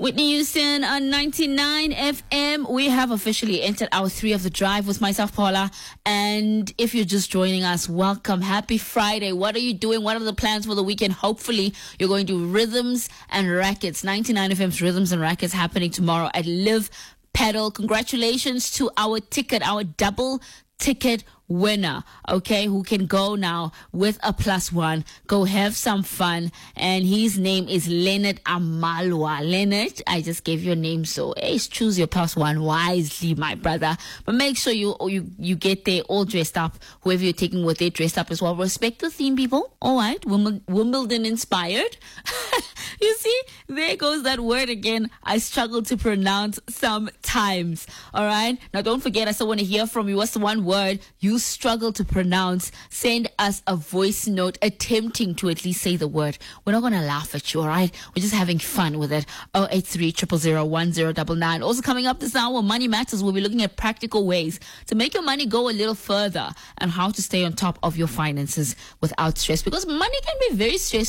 Whitney Houston on 99 FM. We have officially entered hour 3 of the drive with myself, Paula. And if you're just joining us, welcome. Happy Friday. What are you doing? What are the plans for the weekend? Hopefully, you're going to Rhythms and Rackets. 99 FM's Rhythms and Rackets happening tomorrow at Live Pedal. Congratulations to our double ticket winner, okay, who can go now with a +1, go have some fun, and his name is Leonard Amalwa. Leonard, I just gave your name, so choose your +1 wisely, my brother. But make sure you get there all dressed up. Whoever you're taking with it, dressed up as well. Respect the theme, people. All right, Wimbledon inspired. You see, there goes that word again. I struggle to pronounce sometimes. All right, now don't forget, I still want to hear from you. What's the one word you struggle to pronounce? Send us a voice note attempting to at least say the word. We're not going to laugh at you, all right? We're just having fun with it. 083 000 1099. Also coming up this hour, Money Matters. We'll be looking at practical ways to make your money go a little further and how to stay on top of your finances without stress, because money can be very stressful.